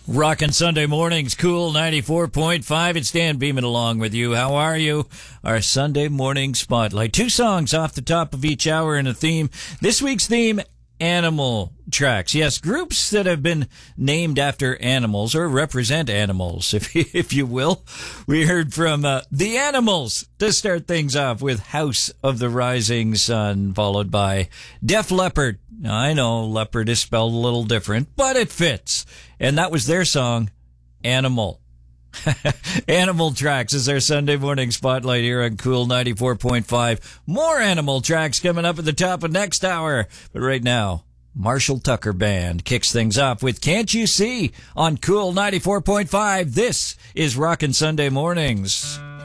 Rockin' Sunday mornings, Cool 94.5. It's Dan beaming along with you. How are you? Our Sunday morning spotlight. 2 songs off the top of each hour and a theme. This week's theme, animal tracks. Yes, groups that have been named after animals or represent animals, if you will. We heard from The Animals to start things off with House of the Rising Sun, followed by Def Leppard. I know leopard is spelled a little different, but it fits. And that was their song, Animal. Animal Tracks is our Sunday morning spotlight here on Cool 94.5. More animal tracks coming up at the top of next hour. But right now, Marshall Tucker Band kicks things off with Can't You See on Cool 94.5. This is Rockin' Sunday Mornings.